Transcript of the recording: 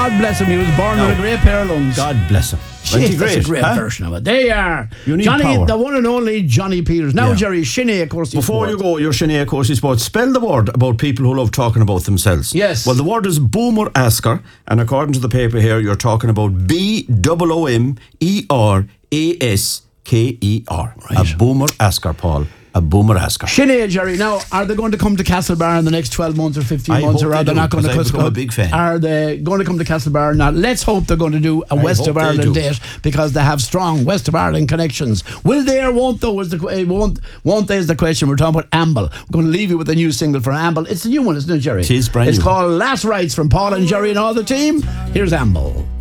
God bless him. He was born with a great pair of lungs. God bless him. Jeez, that's a great version of it. They are. You need Johnny, power. the one and only Johnny Peters. Now, Jerry, Sinead Corsi Before Sport. you go, your Sinead Corsi Sport, spell the word about people who love talking about themselves. Yes. Well, the word is boomer asker, and according to the paper here, you're talking about BOOMERASKER. Right. A boomer asker, Paul. A boomer asker. Sinead, Jerry, now, are they going to come to Castlebar in the next 12 months or 15 months? hope Or are they they do, not going to 'cause I've become a big fan. Are they going to come to Castlebar or not? Let's hope they're going to do a West hope of they Ireland do. date, because they have strong West of Ireland connections. Will they or won't they? Won't they is the question. We're talking about Amble. We're going to leave you with a new single for Amble. It's a new one, isn't it, Jerry? It is brand It's new. called Last Rites from Paul and Jerry and all the team. Here's Amble.